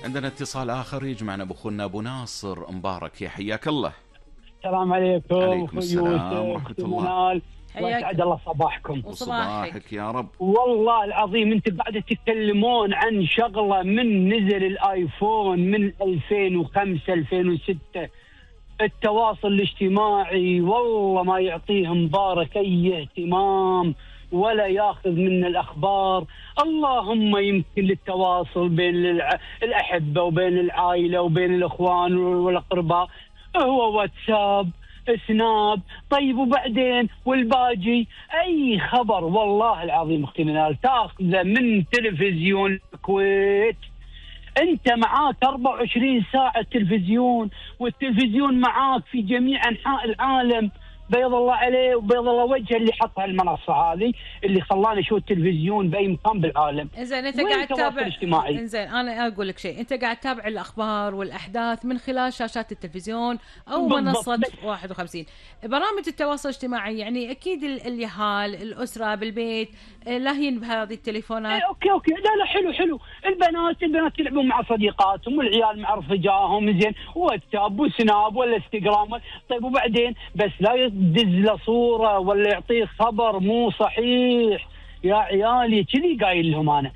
عندنا اتصال آخر يجمعنا بأخونا أبو ناصر مبارك، يا حياك الله. السلام عليكم. عليكم السلام ورحمة الله. ويسعد الله صباحكم وصباحك يا رب. والله العظيم انت بعد تتكلمون عن شغلة من نزل الايفون من 2005 2006 التواصل الاجتماعي والله ما يعطيه مبارك اي اهتمام ولا ياخذ من الاخبار. اللهم يمكن للتواصل بين الاحبه وبين العائله وبين الاخوان والاقرباء هو واتساب سناب. طيب وبعدين والباجي اي خبر والله العظيم اختي منال تاخذه من تلفزيون الكويت. انت معاك 24 ساعه تلفزيون والتلفزيون معاك في جميع انحاء العالم. بيض الله عليه وبيض الله وجهه اللي حط هالمنصه هذه اللي خلانا نشوف التلفزيون باي مكان بالعالم. انزين انت قاعد تتابع. انزين انا اقول لك شيء، انت قاعد تتابع الاخبار والاحداث من خلال شاشات التلفزيون او منصه 51 برامج التواصل الاجتماعي. يعني اكيد اليهال الاسره بالبيت لاهين بهذه التليفونات. اوكي لا حلو. البنات يلعبون مع صديقاتهم والعيال مع رفقائهم زين واتساب وسناب ولا انستغرام. طيب وبعدين بس لا يدز له صوره ولا يعطيه خبر مو صحيح. يا عيالي كذي قايل لهم انا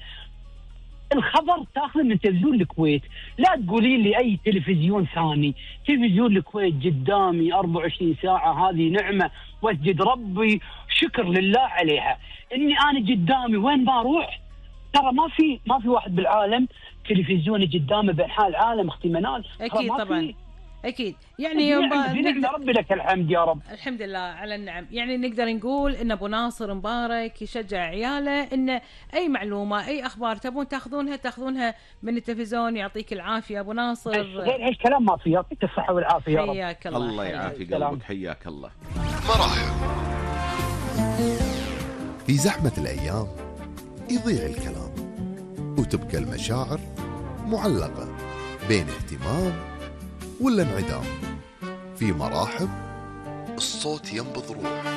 الخبر تاخذ من تلفزيون الكويت. لا تقولي لي اي تلفزيون ثاني. تلفزيون الكويت قدامي 24 ساعه. هذه نعمه واسجد ربي شكر لله عليها اني انا قدامي وين ما اروح. ترى ما في واحد بالعالم تلفزيون قدامه بانحاء العالم اختي منال. اكيد طبعا اكيد. يعني نعم ربي لك الحمد يا رب. الحمد لله على النعم. يعني نقدر نقول ان ابو ناصر مبارك يشجع عياله ان اي معلومه اي اخبار تبون تاخذونها من التلفزيون. يعطيك العافيه ابو ناصر. غير هالكلام ما في. يعطيك الصحه والعافيه يا رب. حياك الله. الله يعافي قلبك. حياك الله. مراحل. في زحمه الايام يضيع الكلام وتبقى المشاعر معلقه بين اهتمام ولا انعدام. في مراحب الصوت ينبض روح.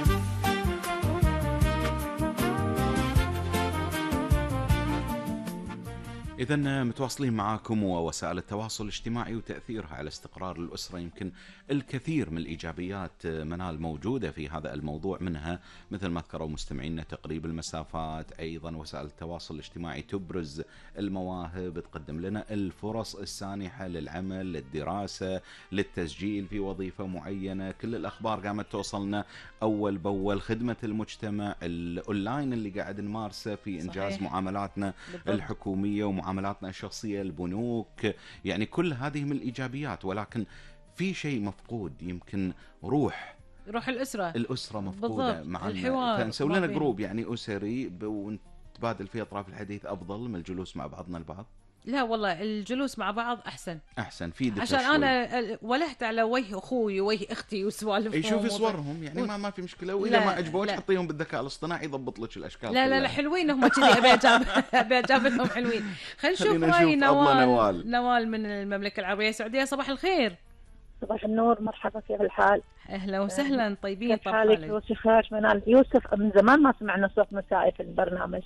إذن متواصلين معاكم ووسائل التواصل الاجتماعي وتأثيرها على استقرار الأسرة. يمكن الكثير من الإيجابيات منال موجودة في هذا الموضوع، منها مثل ما ذكروا مستمعينا تقريب المسافات. أيضا وسائل التواصل الاجتماعي تبرز المواهب، تقدم لنا الفرص السانحة للعمل للدراسة للتسجيل في وظيفة معينة. كل الأخبار قامت توصلنا أول بأول. خدمة المجتمع الأونلاين اللي قاعد نمارسه في إنجاز صحيح. معاملاتنا الحكومية ومعاملاتنا الشخصية البنوك. يعني كل هذه من الإيجابيات، ولكن في شيء مفقود. يمكن روح الأسرة مفقودة معنا. فنسوي لنا جروب يعني أسري ونتبادل فيه أطراف الحديث أفضل من الجلوس مع بعضنا البعض. لا والله الجلوس مع بعض أحسن في عشان شوي. أنا ولهت على وجه أخوي ووجه أختي وسوالفهم. يشوف صورهم يعني ما في مشكلة. وإذا ما عجبوك حطيهم بالذكاء الاصطناعي يضبط لك الأشكال. لا حلوين هم كذي. أبي أجابلهم حلوين. خلينا نشوف رأي نوال من المملكة العربية السعودية. صباح الخير. صباح النور. مرحبا كيف الحال؟ أهلا وسهلا. طيبين. كيف حالك يوسف؟ منال يوسف من زمان ما سمعنا صوت نسائي في البرنامج.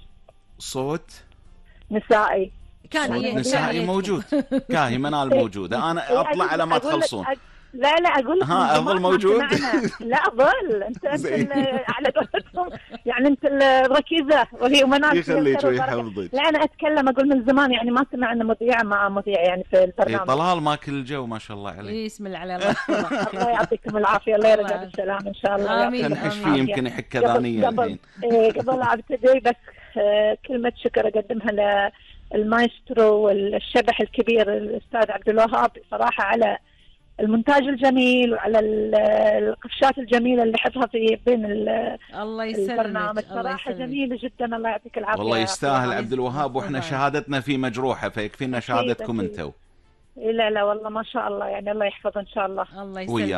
صوت نسائي نسائي موجود. كاهي منال موجودة. أنا أطلع على ما تخلصون. لا أقول لك أظل موجود. لا أظل أنت على قولتهم يعني أنت الركيزة وهي منال. يخليك ويحفظك. لا أنا أتكلم أقول من زمان يعني ما سمعنا مذيعة مع مذيع يعني في البرنامج. طلال ماكل الجو ما شاء الله عليه. بسم الله على الله. الله يعطيكم العافية. الله يرجع بالسلام إن شاء الله. آمين. نحش فيه يمكن يحك ذانية الحين. قبل أبتدي بس كلمة شكر أقدمها للمايسترو والشبح الكبير الأستاذ عبد الوهاب صراحة على المونتاج الجميل وعلى القفشات الجميلة اللي حطها في بين البرنامج. صراحة جميلة جدا. الله يعطيك العافية. والله يستاهل عبد الوهاب. وإحنا شهادتنا في مجروحة فيكفينا شهادتكم أنتوا. لا والله ما شاء الله يعني الله يحفظه إن شاء الله. الله يسلمك.